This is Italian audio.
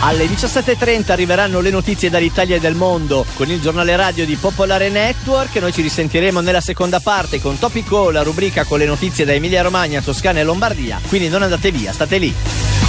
Alle 17.30 arriveranno le notizie dall'Italia e del mondo con il giornale radio di Popolare Network. Noi ci risentiremo nella seconda parte con Topico, la rubrica con le notizie da Emilia Romagna, Toscana e Lombardia. Quindi non andate via, state lì.